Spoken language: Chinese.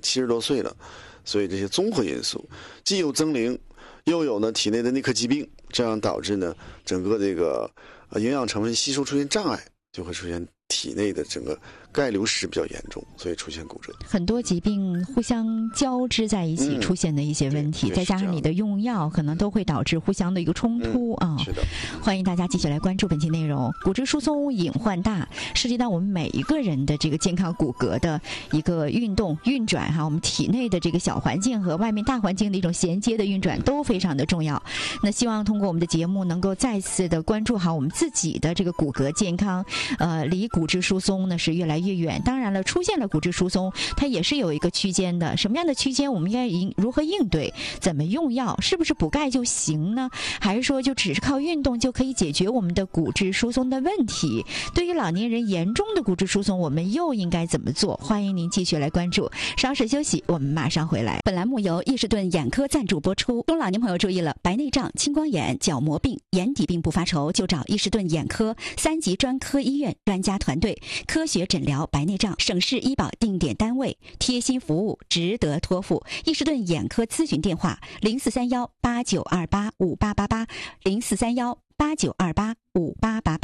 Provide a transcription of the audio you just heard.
70多岁了，所以这些综合因素，既有增龄，又有呢体内的内科疾病，这样导致呢整个这个营养成分吸收出现障碍，就会出现体内的整个钙流失比较严重，所以出现骨折。 很多疾病互相交织在一起出现的一些问题，再加上你的用药，可能都会导致互相的一个冲突啊。 是的， 欢迎大家继续来关注本期内容。骨质疏松隐患大，涉及到我们每一个人的这个健康骨骼的一个运动运转哈，我们体内的这个小环境和外面大环境的一种衔接的运转都非常的重要。那希望通过我们的节目，能够再次的关注好我们自己的这个骨骼健康，离骨质疏松呢是越来越远。当然了，出现了骨质疏松，它也是有一个区间的。什么样的区间，我们应该如何应对？怎么用药？是不是补钙就行呢？还是说就只是靠运动就可以解决我们的骨质疏松的问题？对于老年人严重的骨质疏松，我们又应该怎么做？欢迎您继续来关注。稍事休息，我们马上回来。本栏目由易士顿眼科赞助播出。中老年朋友注意了，白内障、青光眼、角膜病、眼底病不发愁，就找易士顿眼科3级专科医院专家团队，科学诊疗白内障，省市医保定点单位，贴心服务，值得托付。易士顿眼科咨询电话：043189285888，043189285888。